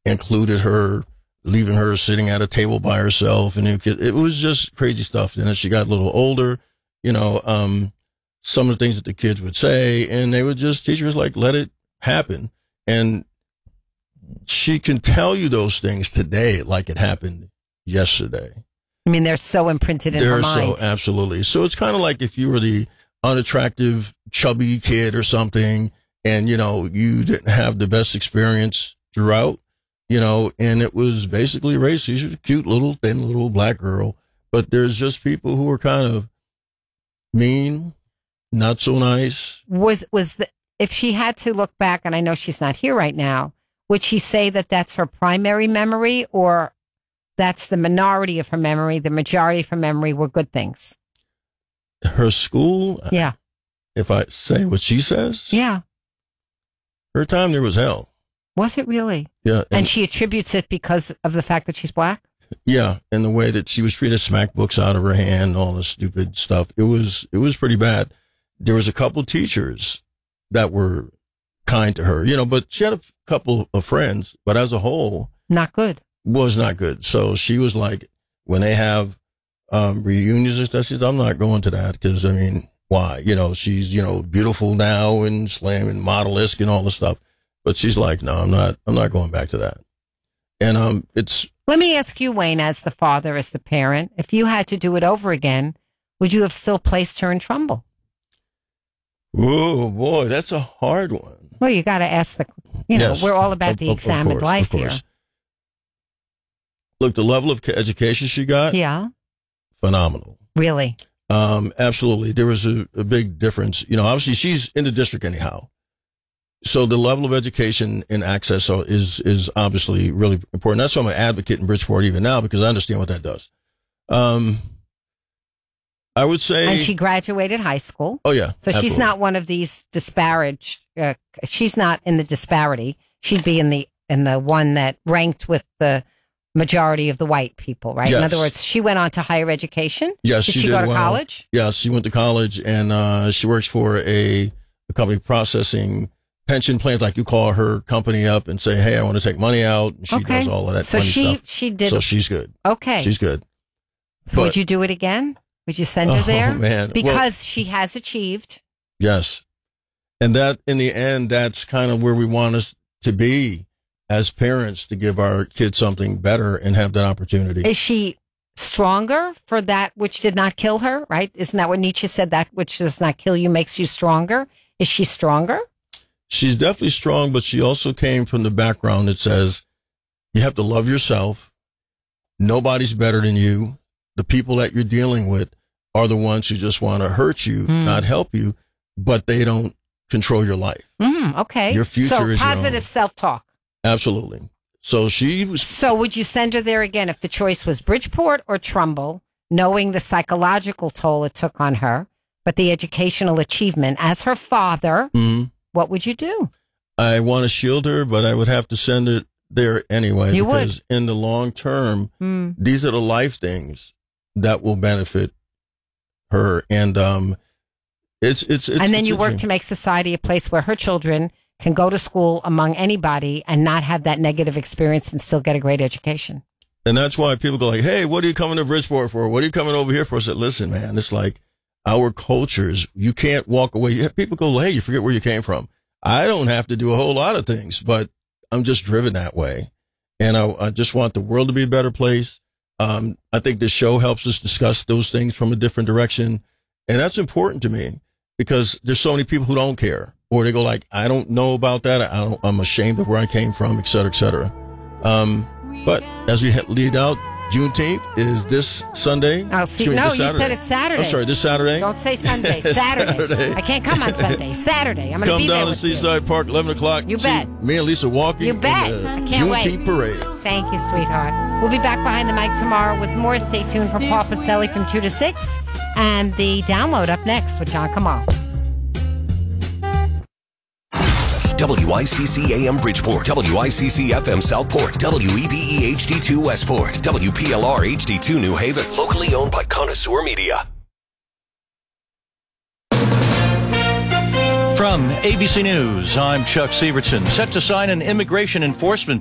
included her, leaving her sitting at a table by herself. And it was just crazy stuff. And as she got a little older, some of the things that the kids would say, and they would just, teachers like, let it happen. And she can tell you those things today like it happened yesterday. I mean, they're so imprinted in her mind. So, absolutely. So it's kind of like if you were the unattractive, chubby kid or something, and, you didn't have the best experience throughout, and it was basically race. She's a cute little, thin little black girl. But there's just people who are kind of mean, not so nice. If she had to look back, and I know she's not here right now, would she say that that's her primary memory, or that's the minority of her memory? The majority of her memory were good things. Her school? Yeah. If I say what she says? Yeah. Her time there was hell. Was it really? Yeah. And she attributes it because of the fact that she's black? Yeah. And the way that she was treated, smack books out of her hand, all this stupid stuff. It was pretty bad. There was a couple teachers that were kind to her, but she had a couple of friends, but as a whole, not good. Was not good. So she was like, when they have reunions and stuff, she said, I'm not going to that because, why? She's, beautiful now and slam and model-esque and all this stuff. But she's like, no, I'm not going back to that. And Let me ask you, Wayne, as the father, as the parent, if you had to do it over again, would you have still placed her in Trumbull? Oh, boy, that's a hard one. Well, you got to ask yes, we're all about the examined life here. Look, the level of education she got. Yeah. Phenomenal. Really? Absolutely. There was a big difference. Obviously she's in the district anyhow. So the level of education and access is obviously really important. That's why I'm an advocate in Bridgeport even now, because I understand what that does. I would say. And she graduated high school. Oh, yeah. So absolutely. She's not one of these disparaged. She's not in the disparity. She'd be in the one that ranked with the majority of the white people, right? Yes. In other words, she went on to higher education. Yes, did she go to college? Yes, she went to college, and she works for a company processing pension plans. Like, you call her company up and say, "Hey, I want to take money out," and she does all of that. So stuff. She did. So she's good. Okay, she's good. But, would you do it again? Would you send her there? Oh, man. Because she has achieved. Yes, and that in the end, that's kind of where we want us to be as parents, to give our kids something better and have that opportunity. Is she stronger for that which did not kill her, right? Isn't that what Nietzsche said? That which does not kill you makes you stronger. Is she stronger? She's definitely strong, but she also came from the background that says you have to love yourself. Nobody's better than you. The people that you're dealing with are the ones who just want to hurt you, not help you, but they don't control your life. Okay. Your future is positive self-talk. Absolutely. So she was. So would you send her there again if the choice was Bridgeport or Trumbull, knowing the psychological toll it took on her, but the educational achievement as her father? What would you do? I want to shield her, but I would have to send it there anyway. You because would. In the long term, these are the life things that will benefit her, and it's. And then you work to make society a place where her children can go to school among anybody and not have that negative experience and still get a great education. And that's why people go like, "Hey, what are you coming to Bridgeport for? What are you coming over here for?" I said, "Listen, man, it's like our cultures. You can't walk away." People go, "Hey, you forget where you came from." I don't have to do a whole lot of things, but I'm just driven that way. And I just want the world to be a better place. I think this show helps us discuss those things from a different direction. And that's important to me because there's so many people who don't care, or they go like, "I don't know about that. I'm ashamed of where I came from," et cetera, et cetera. But as we lead out, Juneteenth is this Sunday. I'll see. No, you said it's Saturday. I'm sorry, this Saturday? Don't say Sunday. Saturday. I can't come on Sunday. Saturday. I'm going to be there. Come down to Seaside Park, 11 o'clock. You bet. Me and Lisa walking. You bet. In the I can't Juneteenth wait. Parade. Thank you, sweetheart. We'll be back behind the mic tomorrow with more. Stay tuned for Paul Pacelli from 2 to 6. And the download up next with John Kamal. WICC AM Bridgeport, WICC FM Southport, WEBE HD2 Westport, WPLR HD2 New Haven. Locally owned by Connoisseur Media. From ABC News, I'm Chuck Sievertson. Set to sign an immigration enforcement